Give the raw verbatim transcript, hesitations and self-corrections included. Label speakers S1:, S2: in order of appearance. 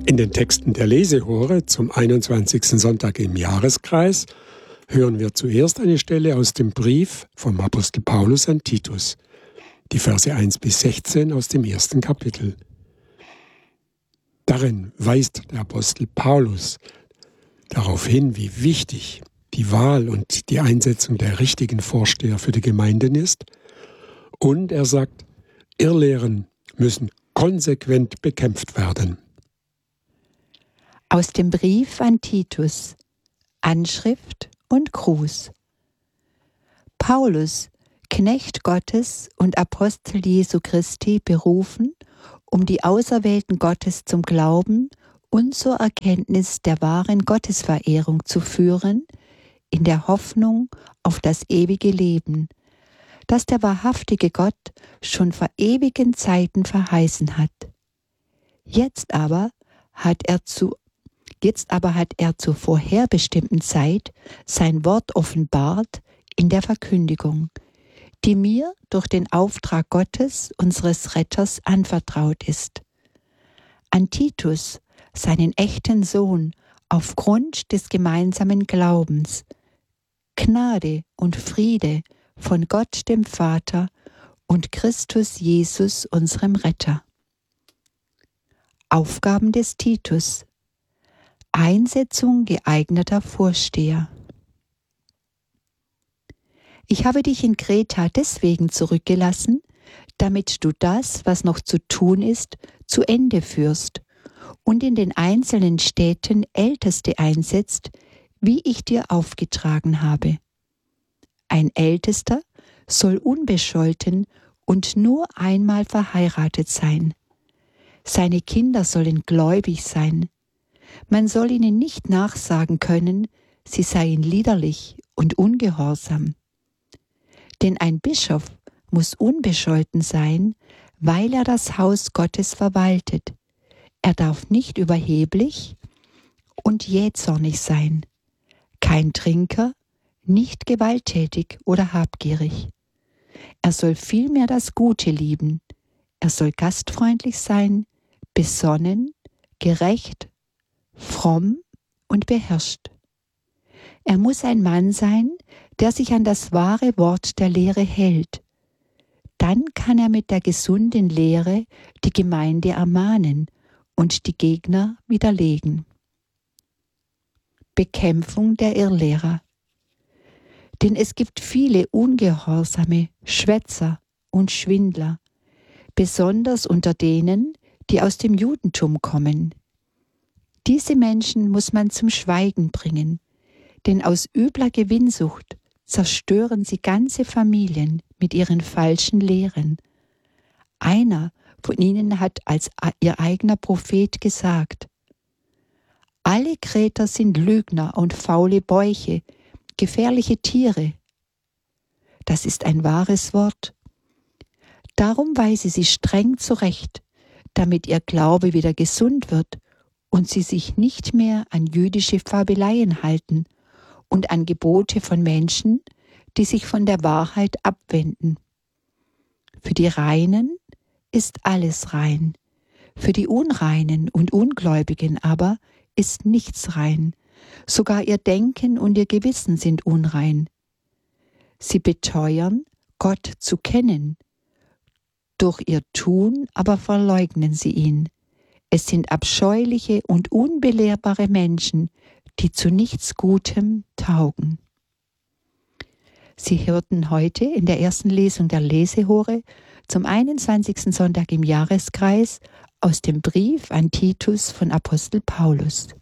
S1: In den Texten der Lesehore zum einundzwanzigsten Sonntag im Jahreskreis hören wir zuerst eine Stelle aus dem Brief vom Apostel Paulus an Titus, die Verse eins bis sechzehn aus dem ersten Kapitel. Darin weist der Apostel Paulus darauf hin, wie wichtig die Wahl und die Einsetzung der richtigen Vorsteher für die Gemeinden ist, und er sagt, Irrlehren müssen konsequent bekämpft werden.
S2: Aus dem Brief an Titus, Anschrift und Gruß. Paulus, Knecht Gottes und Apostel Jesu Christi, berufen, um die Auserwählten Gottes zum Glauben und zur Erkenntnis der wahren Gottesverehrung zu führen, in der Hoffnung auf das ewige Leben, das der wahrhaftige Gott schon vor ewigen Zeiten verheißen hat. Jetzt aber hat er zu Jetzt aber hat er zur vorherbestimmten Zeit sein Wort offenbart in der Verkündigung, die mir durch den Auftrag Gottes, unseres Retters, anvertraut ist. An Titus, seinen echten Sohn, aufgrund des gemeinsamen Glaubens, Gnade und Friede von Gott dem Vater und Christus Jesus, unserem Retter. Aufgaben des Titus: Einsetzung geeigneter Vorsteher. Ich habe dich in Kreta deswegen zurückgelassen, damit du das, was noch zu tun ist, zu Ende führst und in den einzelnen Städten Älteste einsetzt, wie ich dir aufgetragen habe. Ein Ältester soll unbescholten und nur einmal verheiratet sein. Seine Kinder sollen gläubig sein. Man soll ihnen nicht nachsagen können, sie seien liederlich und ungehorsam. Denn ein Bischof muss unbescholten sein, weil er das Haus Gottes verwaltet. Er darf nicht überheblich und jähzornig sein, kein Trinker, nicht gewalttätig oder habgierig. Er soll vielmehr das Gute lieben. Er soll gastfreundlich sein, besonnen, gerecht, fromm und beherrscht. Er muss ein Mann sein, der sich an das wahre Wort der Lehre hält. Dann kann er mit der gesunden Lehre die Gemeinde ermahnen und die Gegner widerlegen. Bekämpfung der Irrlehrer. Denn es gibt viele ungehorsame Schwätzer und Schwindler, besonders unter denen, die aus dem Judentum kommen. Diese Menschen muss man zum Schweigen bringen, denn aus übler Gewinnsucht zerstören sie ganze Familien mit ihren falschen Lehren. Einer von ihnen hat als ihr eigener Prophet gesagt: Alle Kreter sind Lügner und faule Bäuche, gefährliche Tiere. Das ist ein wahres Wort. Darum weise sie streng zurecht, damit ihr Glaube wieder gesund wird und sie sich nicht mehr an jüdische Fabeleien halten und an Gebote von Menschen, die sich von der Wahrheit abwenden. Für die Reinen ist alles rein, für die Unreinen und Ungläubigen aber ist nichts rein, sogar ihr Denken und ihr Gewissen sind unrein. Sie beteuern, Gott zu kennen, durch ihr Tun aber verleugnen sie ihn. Es sind abscheuliche und unbelehrbare Menschen, die zu nichts Gutem taugen. Sie hörten heute in der ersten Lesung der Lesehore zum einundzwanzigsten Sonntag im Jahreskreis aus dem Brief an Titus von Apostel Paulus.